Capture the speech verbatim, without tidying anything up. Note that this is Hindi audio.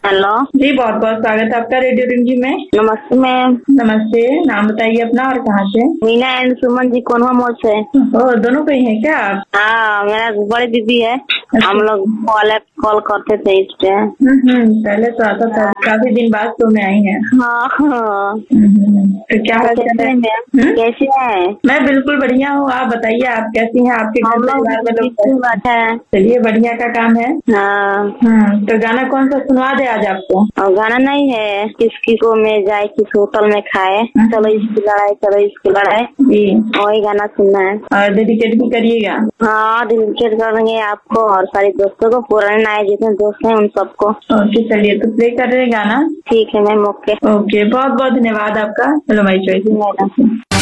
हेलो जी, बहुत बहुत स्वागत है आपका रेडियो रिमझिम में। नमस्ते मैम। नमस्ते, नाम बताइए अपना और कहाँ से? मीना एंड सुमन जी कोनवा मोड़ से। ओ, दोनों पे ही हैं क्या आप? हाँ, मेरा बड़ी दीदी है। हम लोग कॉल कॉल करते थे इस पे। हम्म हम्म, पहले तो आता था, काफी दिन बाद तो में आई हैं। हाँ हाँ। हम्म, तो क्या हाल चाल कैसे है? हैं मैम? हम्म? कैसे हैं? मैं बिल्कुल बढ़िया हूँ, आप बताइए आप कैसी हैं? आपके घर हम लोग परिवार में लोग बिल्कुल कैसे हैं? बैठे हैं। चलिए, बढ़िया का काम है। हाँ, हम्म, तो गाना कौन सा सुनवा दे आज आपको? और गाना नहीं है किसकी को में जाए किस होटल में खाए, चलो इसकी लड़ाई चलो इसकी लड़ाई, जी, वही गाना सुनना है। और डेडिकेट भी करिएगा। हाँ, डेडिकेट करेंगे आपको और सारे दोस्तों को, पुराने नए जितने दोस्त हैं उन सबको। ओके, चलिए तो प्ले कर रहे हैं गाना। ठीक है मैम, ओके। ओके, बहुत बहुत धन्यवाद आपका। Hello my choice. मैडम।